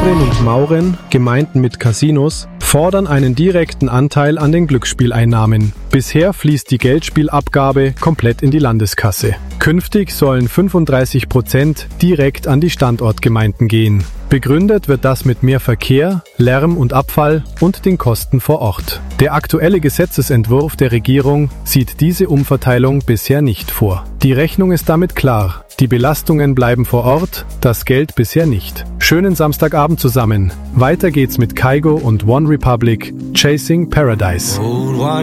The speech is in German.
Madrid und Mauren, Gemeinden mit Casinos, fordern einen direkten Anteil an den Glücksspieleinnahmen. Bisher fließt die Geldspielabgabe komplett in die Landeskasse. Künftig sollen 35% direkt an die Standortgemeinden gehen. Begründet wird das mit mehr Verkehr, Lärm und Abfall und den Kosten vor Ort. Der aktuelle Gesetzesentwurf der Regierung sieht diese Umverteilung bisher nicht vor. Die Rechnung ist damit klar. Die Belastungen bleiben vor Ort, das Geld bisher nicht. Schönen Samstagabend zusammen. Weiter geht's mit Kygo und One Republic, Chasing Paradise.